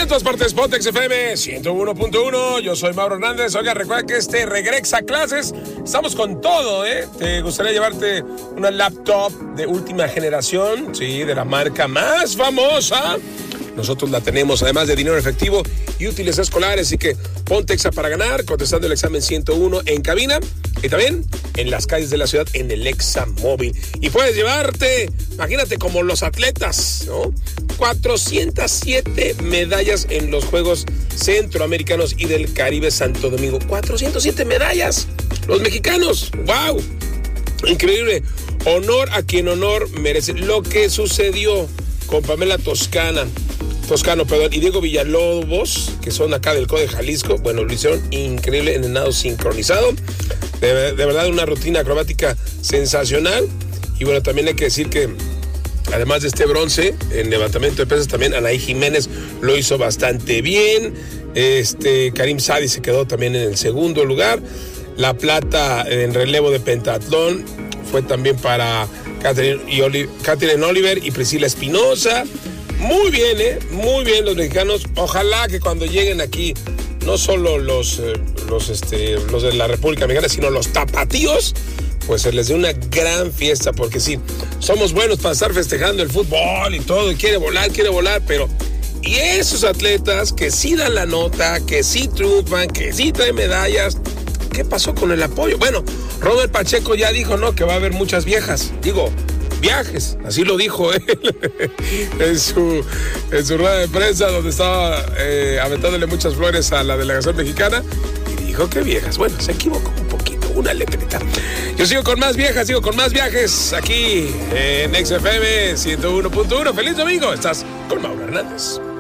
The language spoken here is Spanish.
En todas partes, Pontex FM 101.1. Yo soy Mauro Hernández. Oiga, recuerda que regresa a clases. Estamos con todo, ¿eh? ¿Te gustaría llevarte una laptop de última generación? Sí, de la marca más famosa. Nosotros la tenemos, además de dinero efectivo y útiles escolares. Así que ponte Exa para ganar, contestando el examen 101 en cabina y también en las calles de la ciudad en el Exa Móvil. Y puedes llevarte, imagínate, como los atletas, ¿no? 407 medallas en los Juegos Centroamericanos y del Caribe Santo Domingo. 407 medallas, los mexicanos. ¡Wow! Increíble. Honor a quien honor merece. Lo que sucedió con Pamela Toscano, y Diego Villalobos, que son acá del CODE Jalisco, bueno, lo hicieron increíble en el nado sincronizado. De verdad, una rutina acrobática sensacional. Y bueno, también hay que decir que además de este bronce en levantamiento de pesas, también Anaí Jiménez lo hizo bastante bien. Karim Sadi se quedó también en el segundo lugar. La plata en relevo de pentatlón fue también para Catherine Oliver y Priscila Espinosa. Muy bien, muy bien los mexicanos. Ojalá que cuando lleguen aquí, no solo los de la República Mexicana, sino los tapatíos, pues se les dé una gran fiesta, porque sí, somos buenos para estar festejando el fútbol y todo, y quiere volar, pero y esos atletas que sí dan la nota, que sí triunfan, que sí traen medallas, ¿qué pasó con el apoyo? Bueno, Robert Pacheco ya dijo, ¿no?, que va a haber muchas viajes, así lo dijo él en su rueda de prensa, donde estaba aventándole muchas flores a la delegación mexicana, y dijo que viejas. Bueno, se equivocó un poquito, una letrita. Yo sigo con más viajes aquí en XFM 101.1. Feliz domingo, estás con Mauro Hernández.